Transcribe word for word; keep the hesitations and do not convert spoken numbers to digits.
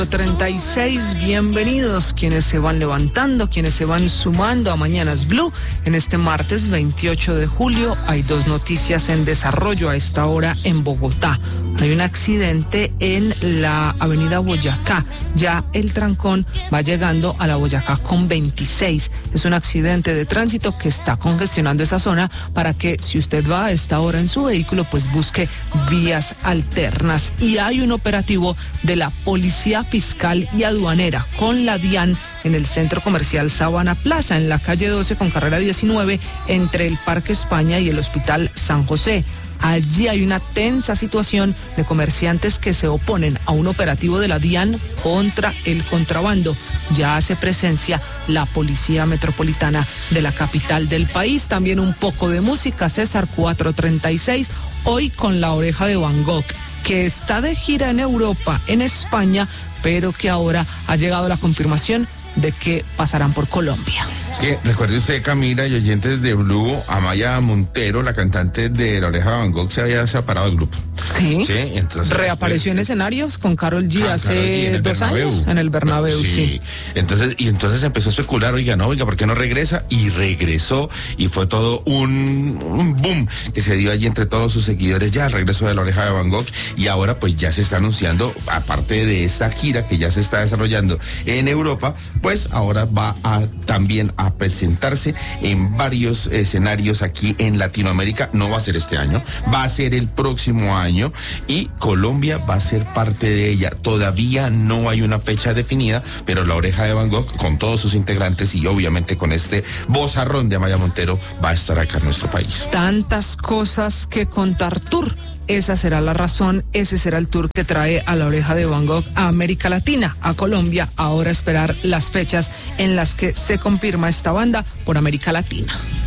treinta y seis, bienvenidos quienes se van levantando, quienes se van sumando a Mañanas Blue. En este martes veintiocho de julio hay dos noticias en desarrollo a esta hora en Bogotá. Hay un accidente en la avenida Boyacá. Ya el trancón va llegando a la Boyacá con veintiséis. Es un accidente de tránsito que está congestionando esa zona para que si usted va a esta hora en su vehículo, pues busque vías alternas. Y hay un operativo de la Policía Fiscal y Aduanera con la DIAN en el Centro Comercial Sabana Plaza, en la calle doce con carrera diecinueve, entre el Parque España y el Hospital San José. Allí hay una tensa situación de comerciantes que se oponen a un operativo de la DIAN contra el contrabando. Ya hace presencia la Policía Metropolitana de la capital del país. También un poco de música, César, cuatro treinta y seis, hoy con La Oreja de Van Gogh, que está de gira en Europa, en España, pero que ahora ha llegado la confirmación de que pasarán por Colombia. Es que recuerde usted, Camila y oyentes de Blue, Amaya Montero, la cantante de La Oreja de Van Gogh, se había separado del grupo. Sí, sí, entonces reapareció después, en escenarios con Karol G ah, hace Karol G en el dos Bernabéu. años en el Bernabéu, sí. sí. Entonces, y entonces empezó a especular, oiga, no, oiga, ¿por qué no regresa? Y regresó, y fue todo un, un boom que se dio allí entre todos sus seguidores, ya el regreso de La Oreja de Van Gogh, y ahora pues ya se está anunciando, aparte de esta gira que ya se está desarrollando en Europa, pues ahora va a también a presentarse en varios escenarios aquí en Latinoamérica. No va a ser este año, va a ser el próximo año, y Colombia va a ser parte de ella. Todavía no hay una fecha definida, pero La Oreja de Van Gogh, con todos sus integrantes y obviamente con este vozarrón de Amaya Montero, va a estar acá en nuestro país. Tantas cosas que contar tour. Esa será la razón, ese será el tour que trae a La Oreja de Van Gogh a América Latina, a Colombia. Ahora esperar las fechas en las que se confirma esta banda por América Latina.